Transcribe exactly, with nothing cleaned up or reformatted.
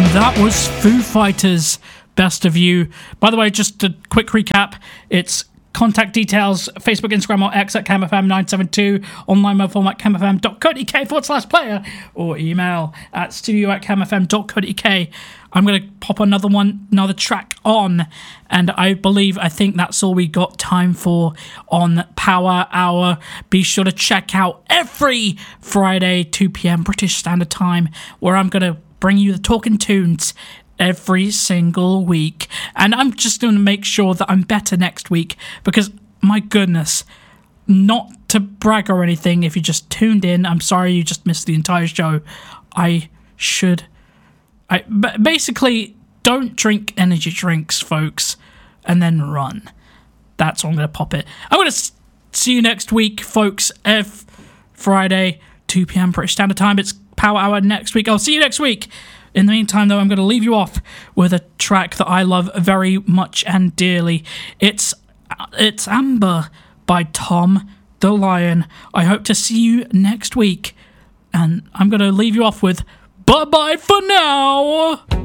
That was Foo Fighters, Best of You. By the way, just a quick recap. It's contact details, Facebook, Instagram, or X at cam f m nine seven two, online mobile format camfm.co.uk forward slash player, or email at studio at camfm.co.uk. I'm going to pop another one, another track on, and I believe, I think that's all we got time for on Power Hour. Be sure to check out every Friday, two p.m. British Standard Time, where I'm going to bring you the talking tunes every single week. And I'm just going to make sure that I'm better next week, because, my goodness, not to brag or anything, if you just tuned in, I'm sorry you just missed the entire show. I should... I, basically, don't drink energy drinks, folks, and then run. That's what I'm going to pop it. I'm going to see you next week, folks. F Friday, two p.m. British Standard Time. It's Power Hour next week. I'll see you next week. In the meantime, though, I'm going to leave you off with a track that I love very much and dearly. It's it's Amber by Tom the Lion. I hope to see you next week. And I'm going to leave you off with bye-bye for now.